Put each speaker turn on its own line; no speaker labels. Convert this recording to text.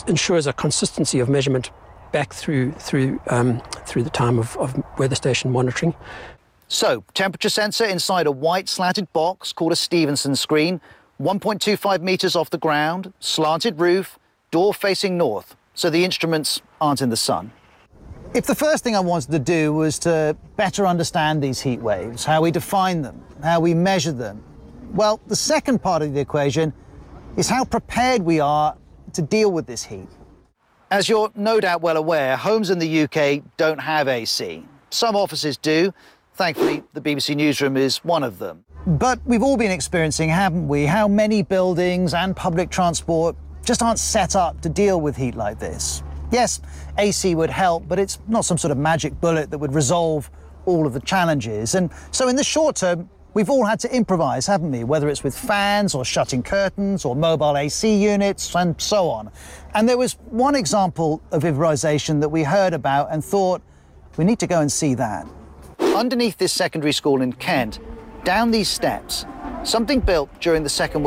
ensures a consistency of measurement back through the time of weather station monitoring.
So, temperature sensor inside a white slanted box called a Stevenson screen, 1.25 metres off the ground, slanted roof, door facing north, so the instruments aren't in the sun. If the first thing I wanted to do was to better understand these heat waves, how we define them, how we measure them, well, the second part of the equation is how prepared we are to deal with this heat. As you're no doubt well aware, homes in the UK don't have AC. Some offices do. Thankfully, the BBC Newsroom is one of them. But we've all been experiencing, haven't we, how many buildings and public transport just aren't set up to deal with heat like this. Yes, AC would help, but it's not some sort of magic bullet that would resolve all of the challenges. And so in the short term, we've all had to improvise, haven't we? Whether it's with fans or shutting curtains or mobile AC units and so on. And there was one example of improvisation that we heard about and thought, we need to go and see that. Underneath this secondary school in Kent, down these steps, something built during the Second